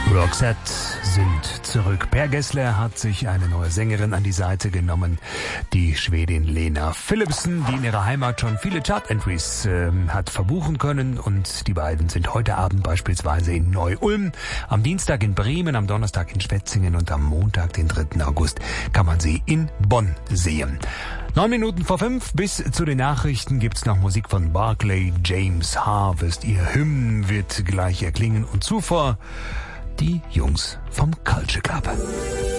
Roxette sind zurück. Per Gessler hat sich eine neue Sängerin an die Seite genommen, die Schwedin Lena Philipsson, die in ihrer Heimat schon viele Chart-Entries hat verbuchen können. Und die beiden sind heute Abend beispielsweise in Neu-Ulm, am Dienstag in Bremen, am Donnerstag in Schwetzingen und am Montag, den 3. August, kann man sie in Bonn sehen. 5:09. Bis zu den Nachrichten gibt's noch Musik von Barclay James Harvest. Ihr Hymn wird gleich erklingen und zuvor die Jungs vom Culture Club.